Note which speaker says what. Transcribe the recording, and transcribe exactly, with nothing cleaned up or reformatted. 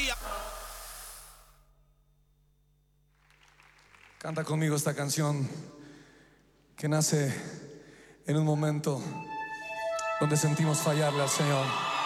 Speaker 1: Canta conmigo esta canción que nace en un momento donde sentimos fallarle al Señor.